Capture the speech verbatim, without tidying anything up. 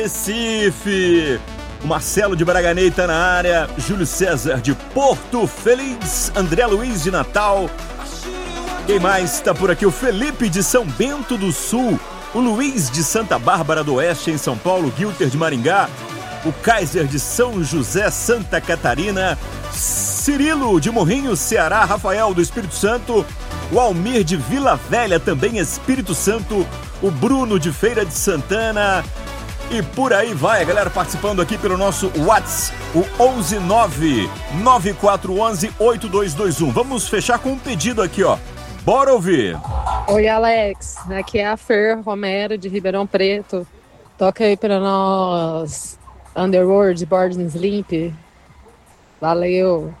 Recife. O Marcelo de Braganei tá na área, Júlio César de Porto Feliz, André Luiz de Natal. Quem mais tá por aqui? O Felipe de São Bento do Sul, o Luiz de Santa Bárbara do Oeste em São Paulo, Guilter de Maringá, o Kaiser de São José, Santa Catarina, Cirilo de Morrinho, Ceará, Rafael do Espírito Santo, o Almir de Vila Velha, também Espírito Santo, o Bruno de Feira de Santana. E por aí vai, a galera participando aqui pelo nosso WhatsApp, o onze nove nove quatro um um oito dois dois um. Vamos fechar com um pedido aqui, ó. Bora ouvir. Oi, Alex. Aqui é a Fer Romero, de Ribeirão Preto. Toca aí pra nós Underworld, Boarding Sleep. Valeu.